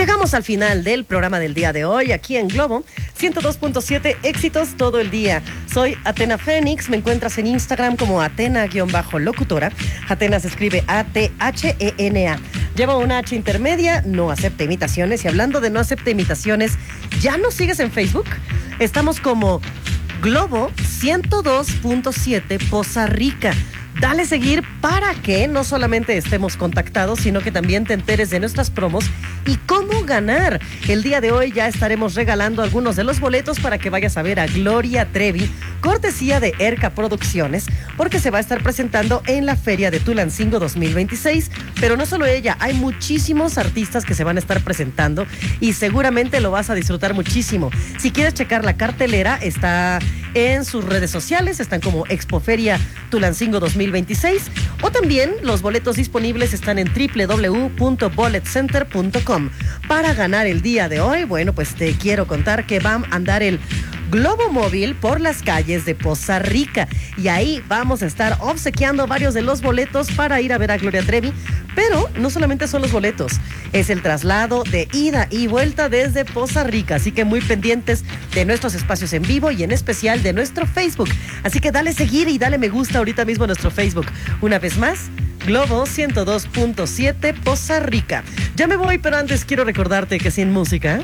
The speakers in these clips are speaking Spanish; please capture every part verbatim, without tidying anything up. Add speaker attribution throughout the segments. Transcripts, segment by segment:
Speaker 1: Llegamos al final del programa del día de hoy, aquí en Globo ciento dos punto siete, éxitos todo el día. Soy Atena Fénix, me encuentras en Instagram como Atena-locutora. Atena se escribe A T H E N A. Lleva una H intermedia, no acepta imitaciones. Y hablando de no acepta imitaciones, ¿ya nos sigues en Facebook? Estamos como Globo ciento dos punto siete Poza Rica. Dale seguir para que no solamente estemos contactados, sino que también te enteres de nuestras promos y cómo ganar. El día de hoy ya estaremos regalando algunos de los boletos para que vayas a ver a Gloria Trevi, cortesía de Erca Producciones, porque se va a estar presentando en la Feria de Tulancingo dos mil veintiséis. Pero no solo ella, hay muchísimos artistas que se van a estar presentando y seguramente lo vas a disfrutar muchísimo. Si quieres checar la cartelera, está en sus redes sociales, están como Expoferia Tulancingo dos mil veintiséis, o también los boletos disponibles están en doble u doble u doble u punto bullet center punto com. Para ganar el día de hoy, bueno, pues te quiero contar que va a andar el Globo Móvil por las calles de Poza Rica, y ahí vamos a estar obsequiando varios de los boletos para ir a ver a Gloria Trevi. Pero no solamente son los boletos, es el traslado de ida y vuelta desde Poza Rica, así que muy pendientes de nuestros espacios en vivo y en especial de nuestro Facebook. Así que dale seguir y dale me gusta ahorita mismo a nuestro Facebook. Una vez más, Globo ciento dos punto siete Poza Rica. Ya me voy, pero antes quiero recordarte que sin música,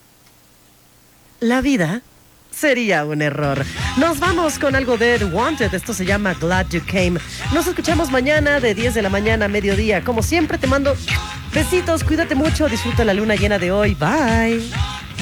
Speaker 1: la vida sería un error. Nos vamos con algo de The Wanted. Esto se llama Glad You Came. Nos escuchamos mañana de diez de la mañana a mediodía. Como siempre, te mando besitos, cuídate mucho, disfruta la luna llena de hoy. Bye.